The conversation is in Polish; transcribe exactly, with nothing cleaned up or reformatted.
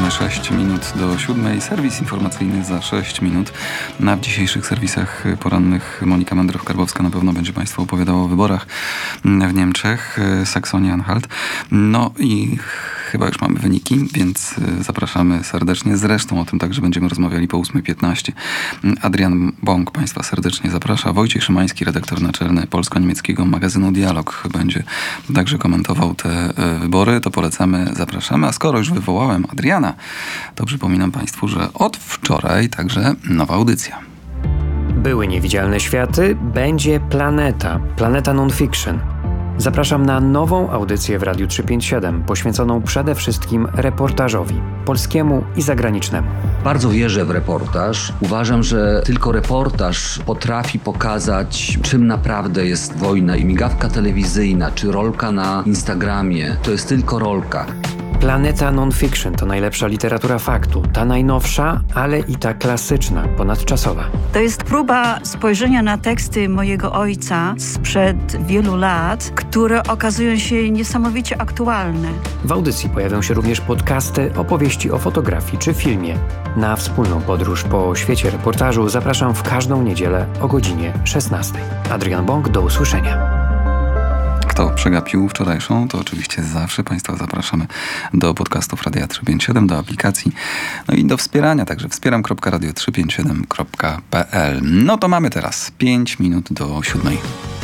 Mamy sześć minut do siódmej. Serwis informacyjny za sześć minut. Na w dzisiejszych serwisach porannych Monika Mędrow-Karbowska na pewno będzie Państwu opowiadała o wyborach w Niemczech, Saksonia-Anhalt. No i chyba już mamy wyniki, więc zapraszamy serdecznie. Zresztą o tym także będziemy rozmawiali po ósma piętnaście. Adrian Bąk Państwa serdecznie zaprasza. Wojciech Szymański, redaktor naczelny polsko-niemieckiego magazynu Dialog, będzie także komentował te wybory. To polecamy, zapraszamy. A skoro już wywołałem Adriana, to przypominam Państwu, że od wczoraj także nowa audycja. Były niewidzialne światy, będzie Planeta. Planeta Non-Fiction. Zapraszam na nową audycję w Radiu trzysta pięćdziesiąt siedem, poświęconą przede wszystkim reportażowi, polskiemu i zagranicznemu. Bardzo wierzę w reportaż. Uważam, że tylko reportaż potrafi pokazać, czym naprawdę jest wojna. I migawka telewizyjna, czy rolka na Instagramie, to jest tylko rolka. Planeta Non-Fiction to najlepsza literatura faktu. Ta najnowsza, ale i ta klasyczna, ponadczasowa. To jest próba spojrzenia na teksty mojego ojca sprzed wielu lat, które okazują się niesamowicie aktualne. W audycji pojawią się również podcasty, opowieści o fotografii czy filmie. Na wspólną podróż po świecie reportażu zapraszam w każdą niedzielę o godzinie szesnastej. Adrian Bąk, do usłyszenia. Kto przegapił wczorajszą, to oczywiście zawsze Państwa zapraszamy do podcastów Radia trzysta pięćdziesiąt siedem, do aplikacji, no i do wspierania, także wspieram kropka radio trzysta pięćdziesiąt siedem kropka p l. No to mamy teraz pięć minut do siódmej.